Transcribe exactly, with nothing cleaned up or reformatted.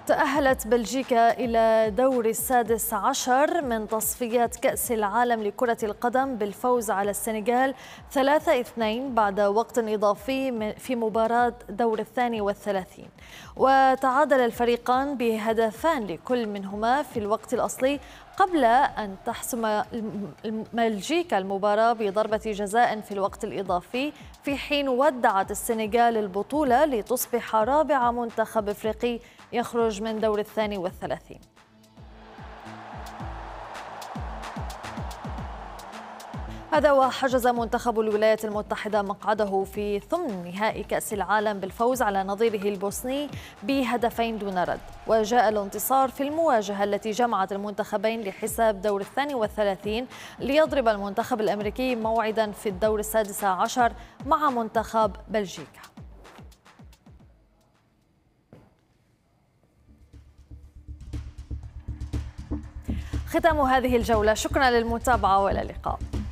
تأهلت بلجيكا إلى دور السادس عشر من تصفيات كأس العالم لكرة القدم بالفوز على السنغال ثلاثة اثنين بعد وقت إضافي في مباراة دور الثاني والثلاثين. وتعادل الفريقان بهدفان لكل منهما في الوقت الأصلي قبل أن تحسم بلجيكا المباراة بضربة جزاء في الوقت الإضافي، في حين ودعت السنغال البطولة لتصبح رابع منتخب إفريقي يخرج من دور الثاني والثلاثين. هذا وحجز منتخب الولايات المتحدة مقعده في ثمن نهائي كأس العالم بالفوز على نظيره البوسني بهدفين دون رد، وجاء الانتصار في المواجهة التي جمعت المنتخبين لحساب دور الثاني والثلاثين ليضرب المنتخب الأمريكي موعدا في الدور السادس عشر مع منتخب بلجيكا. ختام هذه الجولة، شكرا للمتابعة والى اللقاء.